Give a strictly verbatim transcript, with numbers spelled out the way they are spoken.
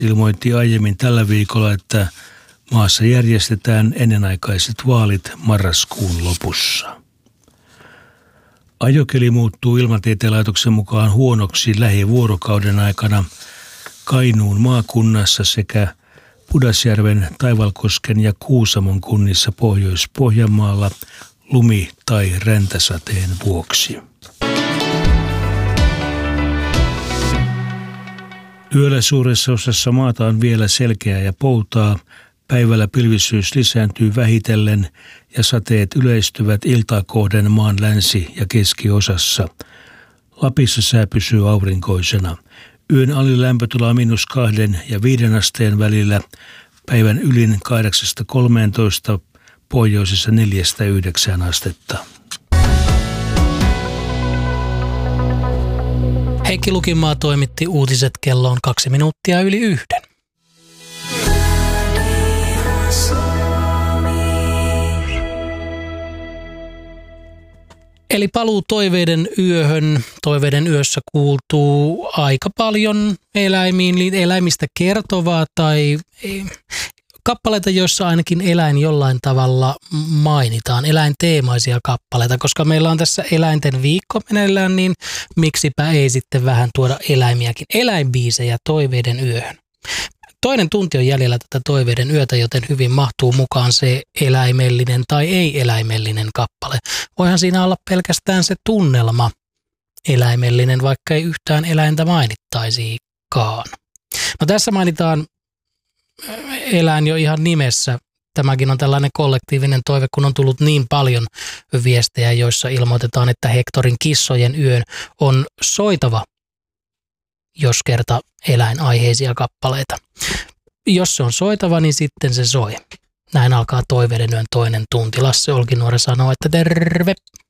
ilmoitti aiemmin tällä viikolla, että maassa järjestetään ennenaikaiset vaalit marraskuun lopussa. Ajokeli muuttuu Ilmatieteen laitoksen mukaan huonoksi lähivuorokauden aikana Kainuun maakunnassa sekä Pudasjärven, Taivalkosken ja Kuusamon kunnissa Pohjois-Pohjanmaalla lumi- tai räntäsateen vuoksi. Yöllä suuressa osassa maata on vielä selkeää ja poutaa. Päivällä pilvisyys lisääntyy vähitellen ja sateet yleistyvät iltaa kohden maan länsi- ja keskiosassa. Lapissa sää pysyy aurinkoisena. Yön alilämpötila miinus kahden ja viiden asteen välillä, päivän ylin kahdeksasta kolmeentoista, pohjoisessa neljästä yhdeksään astetta. Heikki Lukinmaa toimitti uutiset kelloon kaksi minuuttia yli yhden. Eli paluu toiveiden yöhön. Toiveiden yössä kuultuu aika paljon eläimiin, eläimistä kertovaa tai kappaleita, joissa ainakin eläin jollain tavalla mainitaan, eläinteemaisia kappaleita, koska meillä on tässä eläinten viikko meneillään, niin miksipä ei sitten vähän tuoda eläimiäkin, eläinbiisejä toiveiden yöhön. Toinen tunti on jäljellä tätä toiveiden yötä, joten hyvin mahtuu mukaan se eläimellinen tai ei-eläimellinen kappale. Voihan siinä olla pelkästään se tunnelma eläimellinen, vaikka ei yhtään eläintä mainittaisikaan. No tässä mainitaan eläin jo ihan nimessä. Tämäkin on tällainen kollektiivinen toive, kun on tullut niin paljon viestejä, joissa ilmoitetaan, että Hektorin kissojen yön on soitava, jos kerta eläinaiheisia kappaleita. Jos se on soitava, niin sitten se soi. Näin alkaa toiveiden yön toinen tunti. Lasse Olkinuora sanoo, että terve.